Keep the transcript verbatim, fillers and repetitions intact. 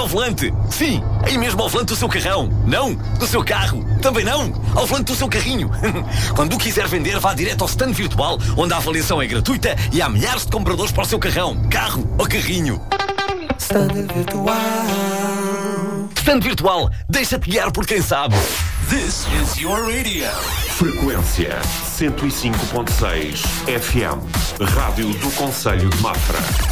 volante. Sim, aí mesmo ao volante do seu carrão. Não, do seu carro. Também não, ao volante do seu carrinho. Quando o quiser vender, vá direto ao stand virtual, onde a avaliação é gratuita e há milhares de compradores para o seu carrão, carro ou carrinho. Stand virtual. Stand virtual, deixa-te guiar por quem sabe. This is your radio. Frequência cento e cinco ponto seis F M, Rádio do Concelho de Mafra.